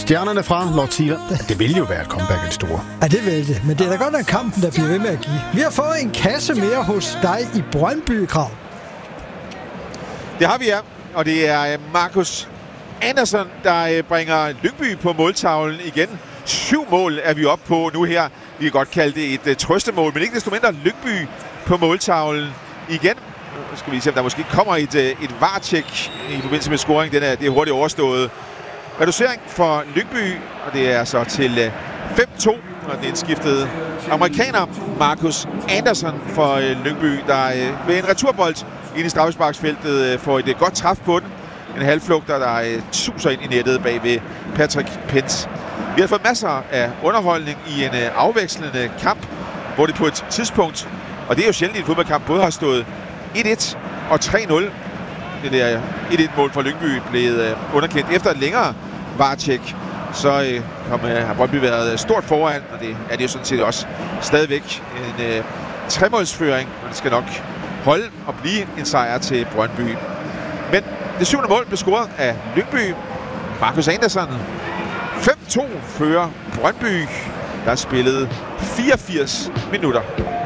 stjernerne fra Lord Thiele. Det ville jo være et comeback, en stor. Ja, det vil det. Men det er da godt, at kampen, der bliver ved med at give. Vi har fået en kasse mere hos dig i Brøndby, Krav. Det har vi, ja. Og det er Marcus Andersson, der bringer Lyngby på måltavlen igen. 7 mål er vi oppe på nu her. Vi kan godt kalde det et trøstemål, men ikke desto mindre Lyngby på måltavlen igen. Nu skal vi se, om der måske kommer et VAR-tjek i forbindelse med scoring. Det er hurtigt overstået. Reducering for Lyngby, og det er så til 5-2, og den indskiftede amerikaner Marcus Andersson for Lyngby, der med en returbold ind i straffesparksfeltet får et godt træf på den. En halvflugter, der suser ind i nettet bag ved Patrick Pence. Vi har fået masser af underholdning i en afvekslende kamp, hvor det på et tidspunkt, og det er jo sjældent i en fodboldkamp, både har stået 1-1 og 3-0. Det der 1-1-mål for Lyngby blev underkendt efter et længere VAR-tjek. Så har Brøndby været stort foran, og det er det jo sådan set også stadigvæk en tremålsføring, og det skal nok holde og blive en sejr til Brøndby. Men det 7. mål blev scoret af Lyngby. Marcus Andersson. 5-2 fører Brøndby, der spillede 84 minutter.